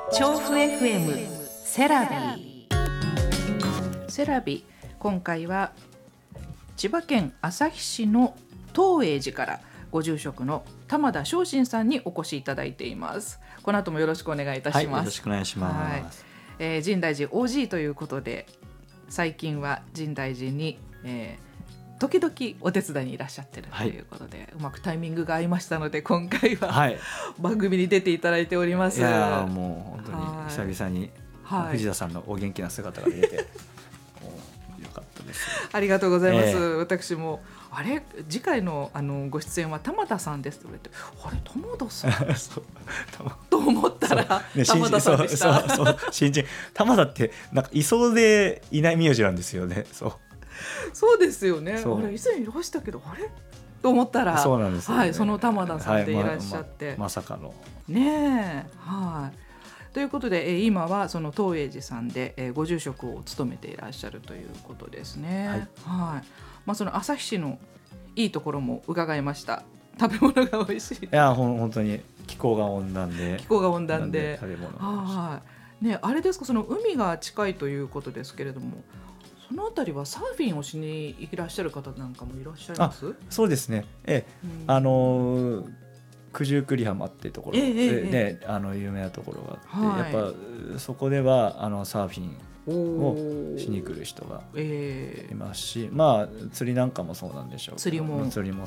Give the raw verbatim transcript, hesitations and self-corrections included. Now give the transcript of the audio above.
調布 エフエム セラビセラビ今回は千葉県旭市の東栄寺からご住職の玉田正信さんにお越しいただいています。この後もよろしくお願いいたします。 はい、よろしくお願いします、 はいえー、深大寺 オージー ということで最近は深大寺に、えー時々お手伝いにいらっしゃってるということで、はい、うまくタイミングが合いましたので今回は番組に出ていただいております。 いやもう本当に久々に藤田さんのお元気な姿が見れて、はい、よかったです。 ありがとうございます、えー、私もあれ次回 の, あのご出演は玉田さんですと言われてあれ玉田さんそうと思ったら、ね、玉田さんでした。 そうそうそう新人玉田ってなんかいそうでいない名字なんですよね。そうそうですよね。あれ以前いらしたけどあれと思ったらそうなんですよね、 はい、その玉田さんでいらっしゃって、 はいまま、まさかのねえ、はい、ということで、え今はその東栄寺さんで、えご住職を務めていらっしゃるということですね。はい、はいまあ、その旭市のいいところも伺いました。食べ物が美味しい。いやほん本当に気候が温暖で気候が温暖で食べ物がはいね、あれですか、その海が近いということですけれどもそのあたりはサーフィンをしにいらっしゃる方なんかもいらっしゃいます？ あそうですね、ええうん、あの九十九里浜っていうところで、ええね、あの有名なところがあって、はい、やっぱそこではあのサーフィンをしに来る人がいますし、まあ釣りなんかもそうなんでしょうけど、 釣りも釣りも